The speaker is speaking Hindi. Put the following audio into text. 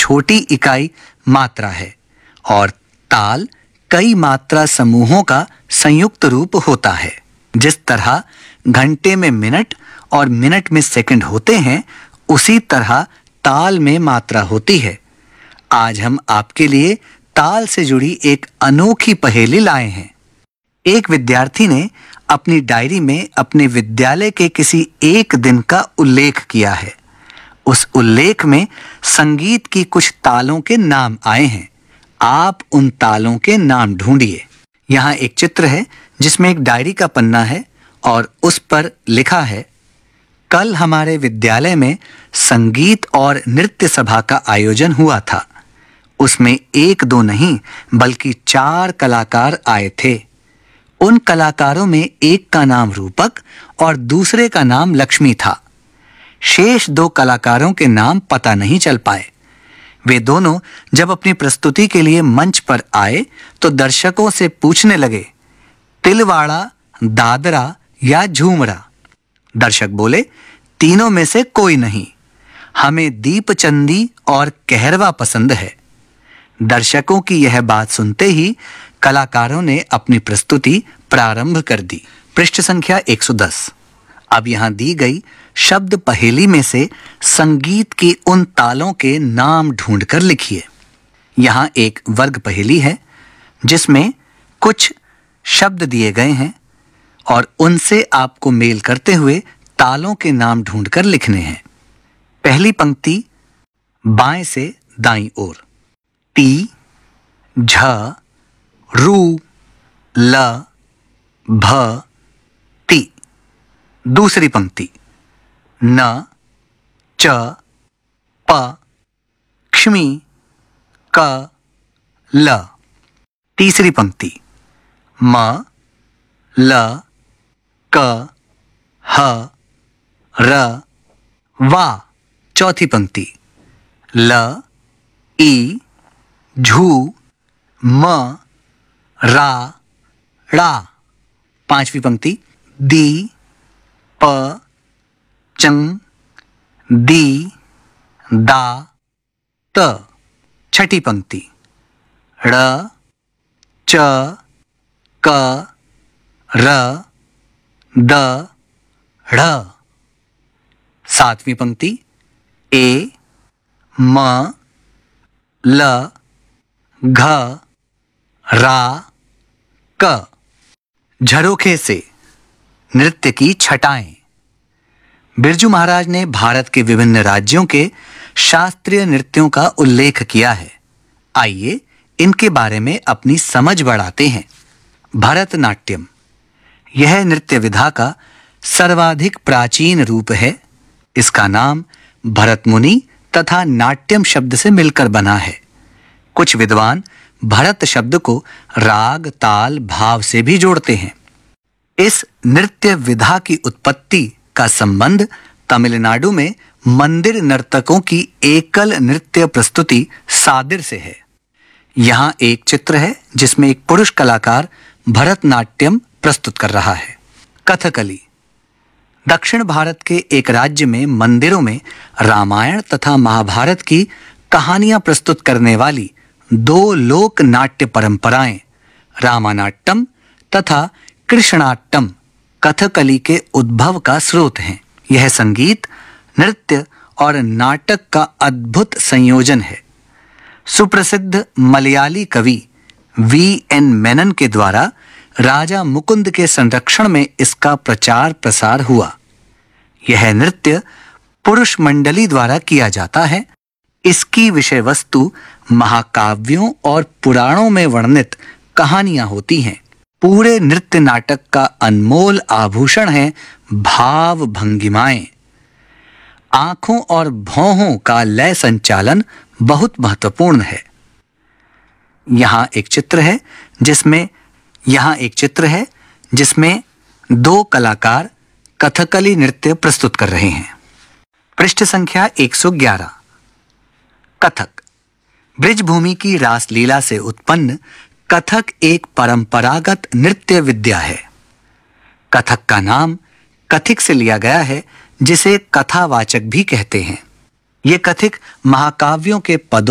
छोटी इकाई मात्रा है और ताल कई मात्रा समूहों का संयुक्त रूप होता है। जिस तरह घंटे में मिनट और मिनट में सेकंड होते हैं, उसी तरह ताल में मात्रा होती है। आज हम आपके लिए ताल से जुड़ी एक अनोखी पहेली लाए हैं। एक विद्यार्थी ने अपनी डायरी में अपने विद्यालय के किसी एक दिन का उल्लेख किया है। उस उल्लेख में संगीत की कुछ तालों के नाम आए हैं। आप उन तालों के नाम ढूंढिए। यहाँ एक चित्र है जिसमें एक डायरी का पन्ना है और उस पर लिखा है, कल हमारे विद्यालय में संगीत और नृत्य सभा का आयोजन हुआ था। उसमें 1-2 नहीं बल्कि 4 कलाकार आए थे। उन कलाकारों में एक का नाम रूपक और दूसरे का नाम लक्ष्मी था। शेष 2 कलाकारों के नाम पता नहीं चल पाए। वे दोनों जब अपनी प्रस्तुति के लिए मंच पर आए तो दर्शकों से पूछने लगे, तिलवाड़ा, दादरा या झूमरा। दर्शक बोले, तीनों में से कोई नहीं, हमें दीपचंदी और कहरवा पसंद है। दर्शकों की यह बात सुनते ही कलाकारों ने अपनी प्रस्तुति प्रारंभ कर दी। पृष्ठ संख्या 110। अब यहाँ दी गई शब्द पहेली में से संगीत की उन तालों के नाम ढूंढकर लिखिए। यहाँ एक वर्ग पहेली है जिसमें कुछ शब्द दिए गए हैं और उनसे आपको मेल करते हुए तालों के नाम ढूंढकर लिखने हैं। पहली पंक्ति बाएं से दाईं ओर, टी, झ, रू, ल, भ, ती। दूसरी पंक्ति न, च, प, क्ष्मी, क, ल। तीसरी पंक्ति म, ल, क, ह, र, वा। चौथी पंक्ति ल, ई, झू, म, रा, ड़ा। पांचवी पंक्ति दी, प, चंग, दी, दा, त। छठी पंक्ति ड़, च, क, र, द, ढ़। सातवीं पंक्ति ए, म, ल, घ, रा, क। झरोखे से नृत्य की छटाएं। बिरजू महाराज ने भारत के विभिन्न राज्यों के शास्त्रीय नृत्यों का उल्लेख किया है। आइए इनके बारे में अपनी समझ बढ़ाते हैं। भरतनाट्यम, यह नृत्य विधा का सर्वाधिक प्राचीन रूप है। इसका नाम भरत मुनि तथा नाट्यम शब्द से मिलकर बना है। कुछ विद्वान भरत शब्द को राग, ताल, भाव से भी जोड़ते हैं। इस नृत्य विधा की उत्पत्ति का संबंध तमिलनाडु में मंदिर नर्तकों की एकल नृत्य प्रस्तुति सादिर से है। यहाँ एक चित्र है जिसमें एक पुरुष कलाकार भरतनाट्यम प्रस्तुत कर रहा है। कथकली, दक्षिण भारत के एक राज्य में मंदिरों में रामायण तथा महाभारत की कहानियां प्रस्तुत करने वाली 2 लोक नाट्य परंपराएं रामानाट्यम तथा कृष्णाट्यम कथकली के उद्भव का स्रोत हैं। यह संगीत, नृत्य और नाटक का अद्भुत संयोजन है। सुप्रसिद्ध मलयाली कवि V.N. मेनन के द्वारा राजा मुकुंद के संरक्षण में इसका प्रचार प्रसार हुआ। यह नृत्य पुरुष मंडली द्वारा किया जाता है। इसकी विषय वस्तु महाकाव्यों और पुराणों में वर्णित कहानियां होती हैं। पूरे नृत्य नाटक का अनमोल आभूषण है भाव भंगिमाएं। आंखों और भौहों का लय संचालन बहुत महत्वपूर्ण है। यहाँ एक चित्र है जिसमें 2 कलाकार कथकली नृत्य प्रस्तुत कर रहे हैं। पृष्ठ संख्या 111। कथक, ब्रिजभूमि की रासलीला से उत्पन्न कथक एक परंपरागत नृत्य विद्या है। कथक का नाम कथिक से लिया गया है, जिसे कथावाचक भी कहते हैं। ये कथिक महाकाव्यों के पदों